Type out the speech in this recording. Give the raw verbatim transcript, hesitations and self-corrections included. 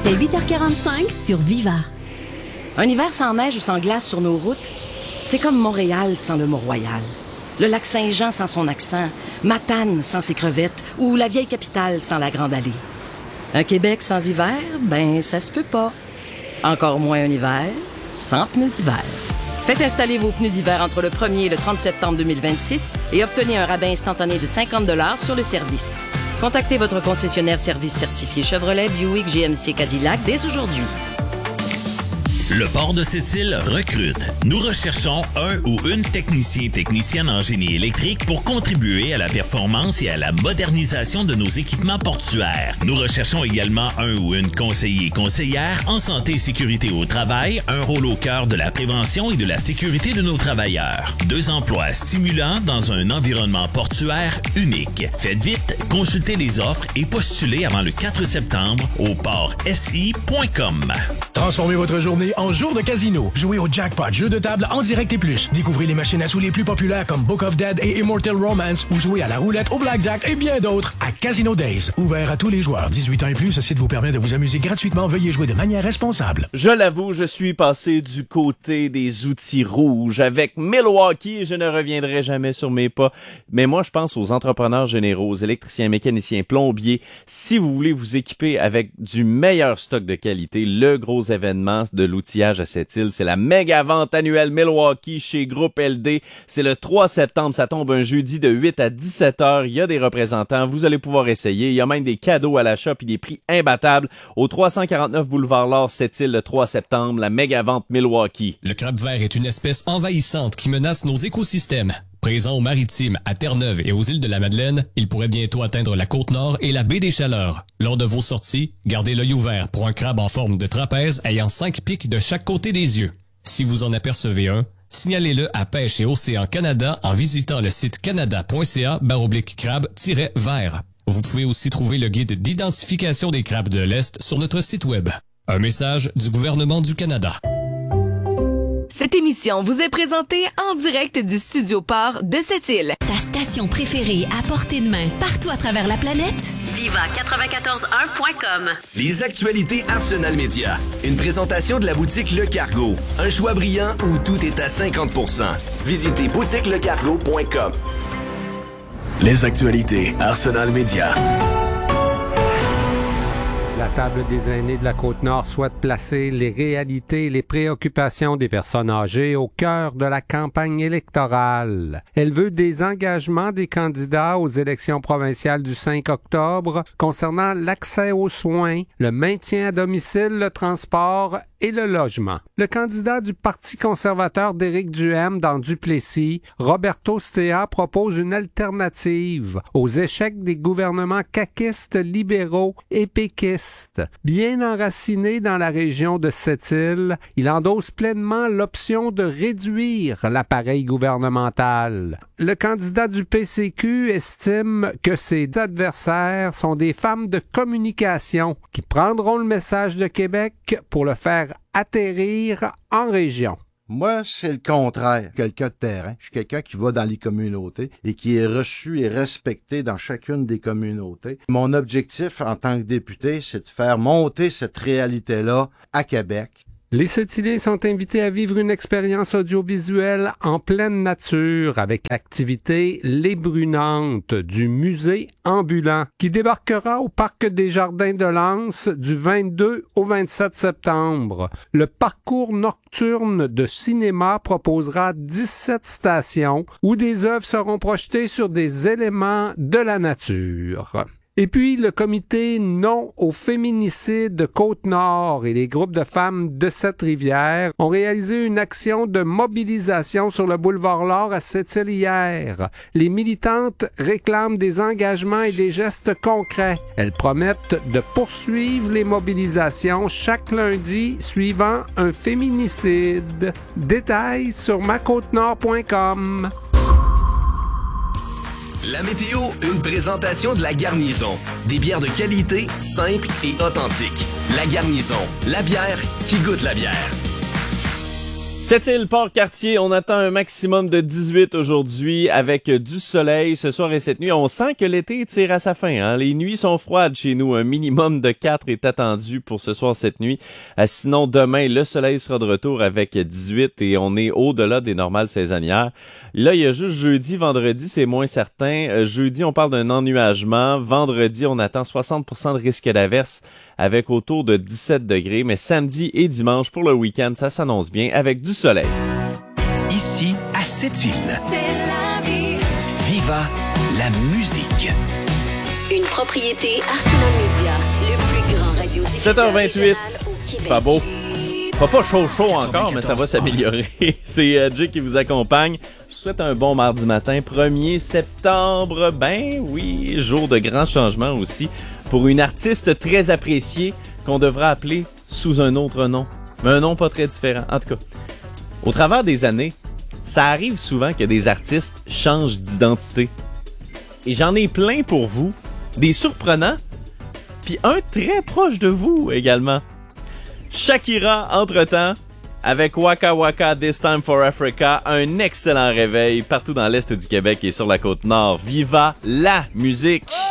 Dès huit heures quarante-cinq sur Viva. Un hiver sans neige ou sans glace sur nos routes, c'est comme Montréal sans le Mont-Royal. Le lac Saint-Jean sans son accent, Matane sans ses crevettes ou la vieille capitale sans la Grande Allée. Un Québec sans hiver, ben ça se peut pas. Encore moins un hiver sans pneus d'hiver. Faites installer vos pneus d'hiver entre le premier et le trente septembre deux mille vingt-six et obtenez un rabais instantané de cinquante dollars sur le service. Contactez votre concessionnaire service certifié Chevrolet, Buick, G M C, Cadillac dès aujourd'hui. Le port de Sept-Îles recrute. Nous recherchons un ou une technicien technicienne en génie électrique pour contribuer à la performance et à la modernisation de nos équipements portuaires. Nous recherchons également un ou une conseiller conseillère en santé et sécurité au travail, un rôle au cœur de la prévention et de la sécurité de nos travailleurs. Deux emplois stimulants dans un environnement portuaire unique. Faites vite, consultez les offres et postulez avant le quatre septembre au port S I point com. Transformez votre journée en jour de casino. Jouez au jackpot, jeu de table en direct et plus. Découvrez les machines à sous les plus populaires comme Book of Dead et Immortal Romance ou jouez à la roulette, au blackjack et bien d'autres à Casino Days. Ouvert à tous les joueurs. dix-huit ans et plus, ce site vous permet de vous amuser gratuitement. Veuillez jouer de manière responsable. Je l'avoue, je suis passé du côté des outils rouges avec Milwaukee et je ne reviendrai jamais sur mes pas. Mais moi, je pense aux entrepreneurs généraux, aux électriciens, mécaniciens, plombiers. Si vous voulez vous équiper avec du meilleur stock de qualité, le gros événement de l'outillage à Sept-Îles, c'est la méga vente annuelle Milwaukee chez Groupe L D. C'est le trois septembre, ça tombe un jeudi de huit à dix-sept heures. Il y a des représentants, vous allez pouvoir essayer. Il y a même des cadeaux à l'achat puis des prix imbattables au trois cent quarante-neuf boulevard Laure Sept-Îles le trois septembre, la méga vente Milwaukee. Le crabe vert est une espèce envahissante qui menace nos écosystèmes. Présent aux Maritimes, à Terre-Neuve et aux îles de la Madeleine, il pourrait bientôt atteindre la Côte-Nord et la baie des Chaleurs. Lors de vos sorties, gardez l'œil ouvert pour un crabe en forme de trapèze ayant cinq pics de chaque côté des yeux. Si vous en apercevez un, signalez-le à Pêche et Océan Canada en visitant le site canada.ca baroblique crabe-vert. Vous pouvez aussi trouver le guide d'identification des crabes de l'Est sur notre site web. Un message du gouvernement du Canada. Cette émission vous est présentée en direct du Studio Port de Sept-Îles. Ta station préférée à portée de main, partout à travers la planète. Viva quatre-vingt-quatorze un point com. Les actualités Arsenal Média. Une présentation de la boutique Le Cargo. Un choix brillant où tout est à cinquante pour cent. Visitez boutique le cargo point com. Les actualités Arsenal Média. La table des aînés de la Côte-Nord souhaite placer les réalités et les préoccupations des personnes âgées au cœur de la campagne électorale. Elle veut des engagements des candidats aux élections provinciales du cinq octobre concernant l'accès aux soins, le maintien à domicile, le transport et le logement. Le candidat du Parti conservateur d'Éric Duhaime dans Duplessis, Roberto Stea, propose une alternative aux échecs des gouvernements caquistes, libéraux et péquistes. Bien enraciné dans la région de Sept-Îles, il endosse pleinement l'option de réduire l'appareil gouvernemental. Le candidat du P C Q estime que ses adversaires sont des femmes de communication qui prendront le message de Québec pour le faire atterrir en région. Moi, c'est le contraire. Quelqu'un de terrain. Je suis quelqu'un qui va dans les communautés et qui est reçu et respecté dans chacune des communautés. Mon objectif en tant que député, c'est de faire monter cette réalité-là à Québec. Les Sept-Îliens sont invités à vivre une expérience audiovisuelle en pleine nature avec l'activité Les Brunantes du musée ambulant qui débarquera au Parc des Jardins de Lens du vingt-deux au vingt-sept septembre. Le parcours nocturne de cinéma proposera dix-sept stations où des œuvres seront projetées sur des éléments de la nature. Et puis, le comité Non au féminicide de Côte-Nord et les groupes de femmes de Sept-Rivières ont réalisé une action de mobilisation sur le boulevard Laure à Sept-Îles hier. Les militantes réclament des engagements et des gestes concrets. Elles promettent de poursuivre les mobilisations chaque lundi suivant un féminicide. Détails sur ma côte nord point com. La météo, une présentation de La Garnison. Des bières de qualité, simples et authentiques. La Garnison, la bière qui goûte la bière. Sept-Îles, Port-Cartier, on attend un maximum de dix-huit aujourd'hui avec du soleil ce soir et cette nuit. On sent que l'été tire à sa fin, hein? Les nuits sont froides chez nous. Un minimum de quatre est attendu pour ce soir, cette nuit. Euh, sinon, demain, le soleil sera de retour avec dix-huit et on est au-delà des normales saisonnières. Là, il y a juste jeudi, vendredi, c'est moins certain. Euh, jeudi, on parle d'un ennuagement. Vendredi, on attend soixante pour cent de risque d'averse avec autour de dix-sept degrés. Mais samedi et dimanche, pour le week-end, ça s'annonce bien avec du soleil. Ici, à Sept-Îles. C'est la vie. Viva la musique. Une propriété Arsenal Media, le plus grand radiodiffuseur sept heures vingt-huit. régional au Québec. Pas beau. Pas pas chaud chaud encore, mais ça va s'améliorer. C'est euh, Jay qui vous accompagne. Je vous souhaite un bon mardi matin, premier septembre. Ben oui, jour de grands changements aussi pour une artiste très appréciée qu'on devra appeler sous un autre nom. Mais un nom pas très différent. En tout cas, au travers des années, ça arrive souvent que des artistes changent d'identité. Et j'en ai plein pour vous, des surprenants, puis un très proche de vous également. Shakira, entre-temps, avec Waka Waka This Time for Africa, un excellent réveil partout dans l'est du Québec et sur la côte nord. Viva la musique!